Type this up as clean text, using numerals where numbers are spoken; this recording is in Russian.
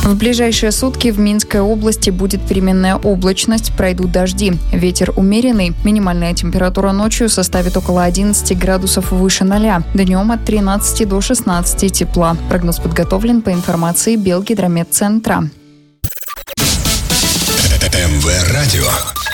В ближайшие сутки в Минской области будет переменная облачность, пройдут дожди. Ветер умеренный. Минимальная температура ночью составит около 11 градусов выше 0. Днем от 13 до 16 тепла. Прогноз подготовлен по информации Белгидрометцентра. МВ Радио.